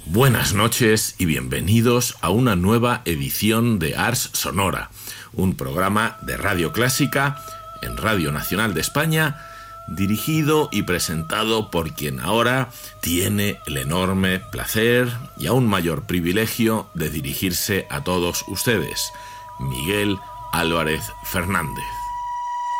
Buenas noches y bienvenidos a una nueva edición de Ars Sonora, un programa de Radio Clásica en Radio Nacional de España, dirigido y presentado por quien ahora tiene el enorme placer y aún mayor privilegio de dirigirse a todos ustedes, Miguel Álvarez Fernández.